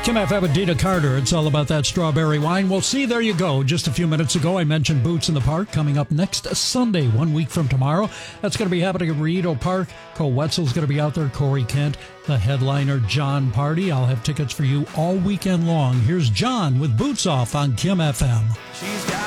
Kim FM with Dina Carter. It's all about that strawberry wine. Well, see, there you go. Just a few minutes ago, I mentioned Boots in the Park coming up next Sunday, 1 week from tomorrow. That's going to be happening at Rito Park. Cole Wetzel's going to be out there. Corey Kent, the headliner, John Party. I'll have tickets for you all weekend long. Here's John with Boots Off on Kim FM.